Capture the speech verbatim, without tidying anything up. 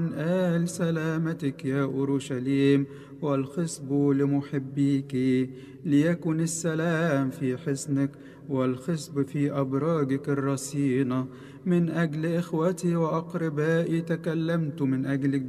آل سلامتك يا أورشليم، والخصب لمحبيك. ليكن السلام في حصنك والخصب في أبراجك الرصينة. من أجل إخوتي وأقربائي تكلمت من أجلك